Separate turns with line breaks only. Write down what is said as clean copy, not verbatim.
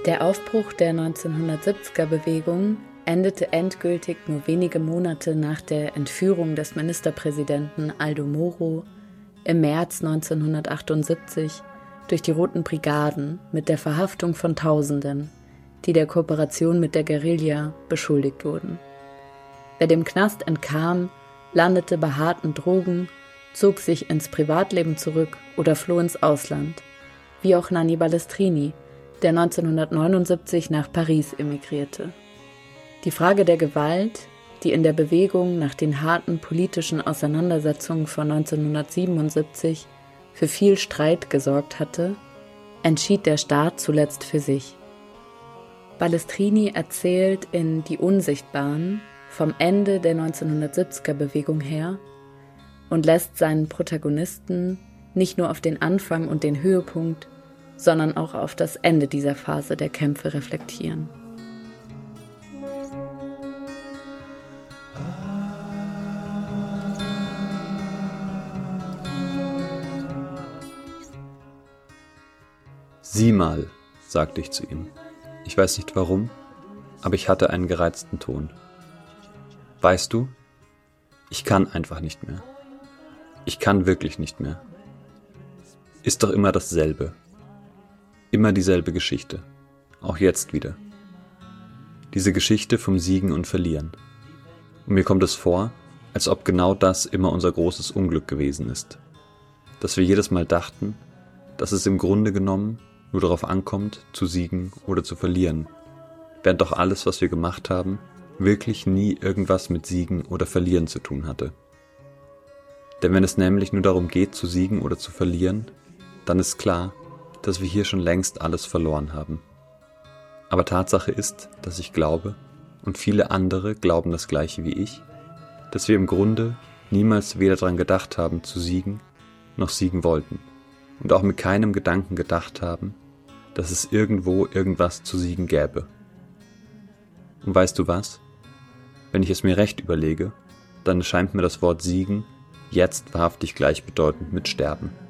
Der Aufbruch der 1970er-Bewegung endete endgültig nur wenige Monate nach der Entführung des Ministerpräsidenten Aldo Moro im März 1978 durch die Roten Brigaden mit der Verhaftung von Tausenden, die der Kooperation mit der Guerilla beschuldigt wurden. Wer dem Knast entkam, landete bei harten Drogen, zog sich ins Privatleben zurück oder floh ins Ausland, wie auch Nanni Balestrini, der 1979 nach Paris emigrierte. Die Frage der Gewalt, die in der Bewegung nach den harten politischen Auseinandersetzungen von 1977 für viel Streit gesorgt hatte, entschied der Staat zuletzt für sich. Balestrini erzählt in Die Unsichtbaren vom Ende der 1970er-Bewegung her und lässt seinen Protagonisten nicht nur auf den Anfang und den Höhepunkt, sondern auch auf das Ende dieser Phase der Kämpfe reflektieren.
Sieh mal, sagte ich zu ihm. Ich weiß nicht warum, aber ich hatte einen gereizten Ton. Weißt du, ich kann einfach nicht mehr. Ich kann wirklich nicht mehr. Ist doch immer dasselbe. Immer dieselbe Geschichte. Auch jetzt wieder. Diese Geschichte vom Siegen und Verlieren. Und mir kommt es vor, als ob genau das immer unser großes Unglück gewesen ist. Dass wir jedes Mal dachten, dass es im Grunde genommen nur darauf ankommt, zu siegen oder zu verlieren, während doch alles, was wir gemacht haben, wirklich nie irgendwas mit Siegen oder Verlieren zu tun hatte. Denn wenn es nämlich nur darum geht, zu siegen oder zu verlieren, dann ist klar, dass wir hier schon längst alles verloren haben. Aber Tatsache ist, dass ich glaube, und viele andere glauben das Gleiche wie ich, dass wir im Grunde niemals weder daran gedacht haben zu siegen, noch siegen wollten und auch mit keinem Gedanken gedacht haben, dass es irgendwo irgendwas zu siegen gäbe. Und weißt du was? Wenn ich es mir recht überlege, dann erscheint mir das Wort siegen jetzt wahrhaftig gleichbedeutend mit sterben.